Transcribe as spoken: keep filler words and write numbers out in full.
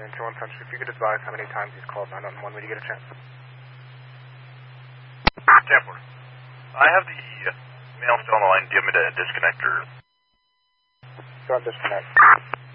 And two one Central, if you could advise how many times he's called nine one one when you get a chance. Templar. I have the uh, male still on the line. Do you want me to disconnect or? Go ahead, disconnect.